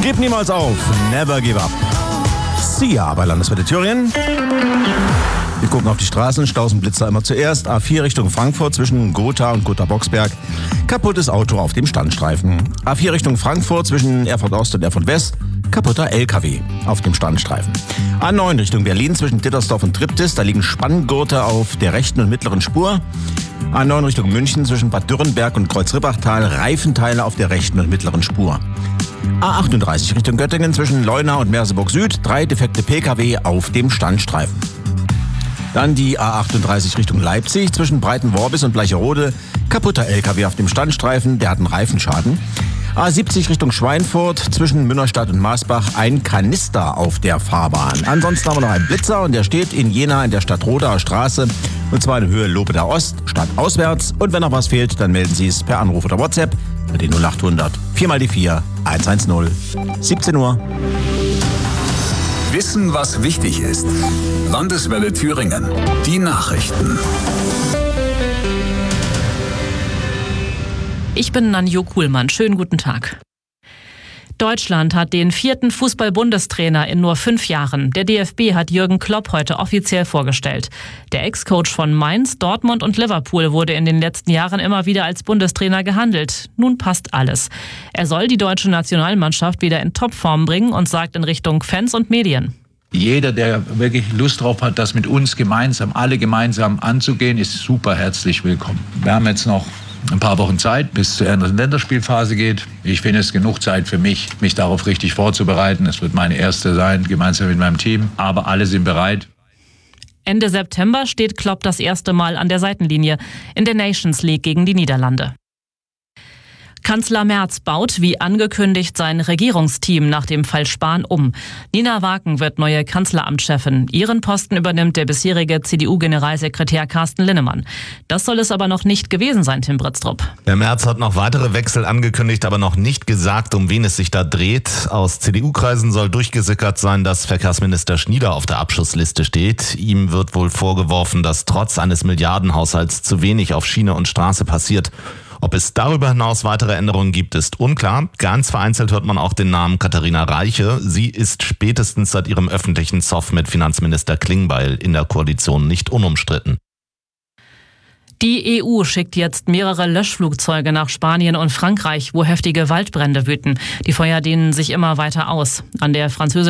Gib niemals auf. Never give up. Sia bei Landeswelle Thüringen. Wir gucken auf die Straßen. Staus und Blitzer immer zuerst. A4 Richtung Frankfurt zwischen Gotha und Gotha-Boxberg. Kaputtes Auto auf dem Standstreifen. A4 Richtung Frankfurt zwischen Erfurt Ost und Erfurt West. Kaputter LKW auf dem Standstreifen. A9 Richtung Berlin zwischen Dittersdorf und Triptis. Da liegen Spanngurte auf der rechten und mittleren Spur. A9 Richtung München zwischen Bad Dürrenberg und Kreuz-Rippachtal. Reifenteile auf der rechten und mittleren Spur. A38 Richtung Göttingen zwischen Leuna und Merseburg Süd. 3 defekte Pkw auf dem Standstreifen. Dann die A38 Richtung Leipzig zwischen Breitenworbis und Bleicherode. Kaputter LKW auf dem Standstreifen, der hat einen Reifenschaden. A70 Richtung Schweinfurt zwischen Münnerstadt und Maasbach. Ein Kanister auf der Fahrbahn. Ansonsten haben wir noch einen Blitzer und der steht in Jena in der Stadtrodaer Straße. Und zwar in Höhe Lobeda Ost, stadtauswärts. Und wenn noch was fehlt, dann melden Sie es per Anruf oder WhatsApp bei den 0800 4x4 110. 17 Uhr. Wissen, was wichtig ist. Landeswelle Thüringen. Die Nachrichten. Ich bin Nanjo Kuhlmann. Schönen guten Tag. Deutschland hat den 4. Fußball-Bundestrainer in nur 5 Jahren. Der DFB hat Jürgen Klopp heute offiziell vorgestellt. Der Ex-Coach von Mainz, Dortmund und Liverpool wurde in den letzten Jahren immer wieder als Bundestrainer gehandelt. Nun passt alles. Er soll die deutsche Nationalmannschaft wieder in Topform bringen und sagt in Richtung Fans und Medien: Jeder, der wirklich Lust drauf hat, das mit uns gemeinsam, alle gemeinsam anzugehen, ist super herzlich willkommen. Wir haben jetzt noch ein paar Wochen Zeit, bis zur ersten Länderspielphase geht. Ich finde es genug Zeit für mich darauf richtig vorzubereiten. Es wird meine erste sein, gemeinsam mit meinem Team. Aber alle sind bereit. Ende September steht Klopp das erste Mal an der Seitenlinie in der Nations League gegen die Niederlande. Kanzler Merz baut, wie angekündigt, sein Regierungsteam nach dem Fall Spahn um. Nina Waken wird neue Kanzleramtschefin. Ihren Posten übernimmt der bisherige CDU-Generalsekretär Carsten Linnemann. Das soll es aber noch nicht gewesen sein, Tim Britztrup. Der Merz hat noch weitere Wechsel angekündigt, aber noch nicht gesagt, um wen es sich da dreht. Aus CDU-Kreisen soll durchgesickert sein, dass Verkehrsminister Schnieder auf der Abschussliste steht. Ihm wird wohl vorgeworfen, dass trotz eines Milliardenhaushalts zu wenig auf Schiene und Straße passiert. Ob es darüber hinaus weitere Änderungen gibt, ist unklar. Ganz vereinzelt hört man auch den Namen Katharina Reiche. Sie ist spätestens seit ihrem öffentlichen Zoff mit Finanzminister Klingbeil in der Koalition nicht unumstritten. Die EU schickt jetzt mehrere Löschflugzeuge nach Spanien und Frankreich, wo heftige Waldbrände wüten. Die Feuer dehnen sich immer weiter aus. An der französischen